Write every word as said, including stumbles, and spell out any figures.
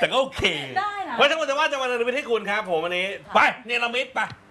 แต่ก็โอเคได้นะเพราะทั้งหมดจะว่าจะมาเนรมิตให้คุณครับผมวันนี้ไปเนรมิตไป